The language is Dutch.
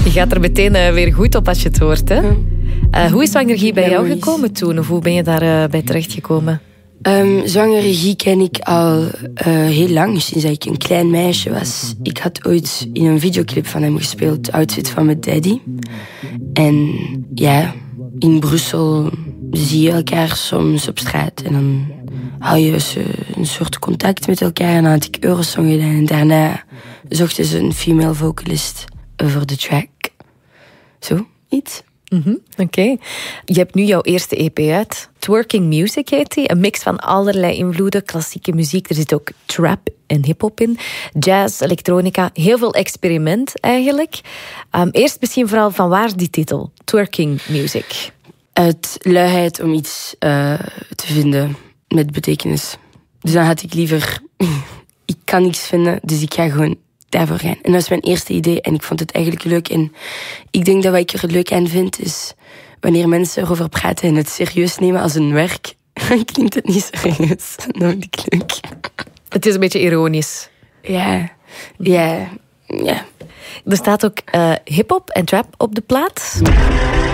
Je gaat er meteen weer goed op als je het hoort, hè? Hoe is zwangerregie bij jou gekomen toen? Of hoe ben je daar bij terechtgekomen? Zwangerregie ken ik al heel lang, sinds ik een klein meisje was. Ik had ooit in een videoclip van hem gespeeld, Outfit van mijn daddy. En ja, in Brussel zie je elkaar soms op straat. En dan hou je een soort contact met elkaar. En dan had ik Eurosong gedaan. En daarna zochten ze een female vocalist voor de track. Zo, iets. Oké. Je hebt nu jouw eerste EP uit. Twerking Music heet die. Een mix van allerlei invloeden. Klassieke muziek. Er zit ook trap en hip-hop in. Jazz, elektronica. Heel veel experiment eigenlijk. Eerst misschien vooral van waar die titel? Twerking Music. Uit luiheid om iets te vinden met betekenis. Dus dan had ik liever... ik kan niks vinden, dus ik ga gewoon daarvoor gaan. En dat is mijn eerste idee en ik vond het eigenlijk leuk. En ik denk dat wat ik er leuk aan vind is... wanneer mensen erover praten en het serieus nemen als een werk... klinkt het niet serieus. Dat vind ik leuk. Het is een beetje ironisch. Ja. Er staat ook hip-hop en trap op de plaat.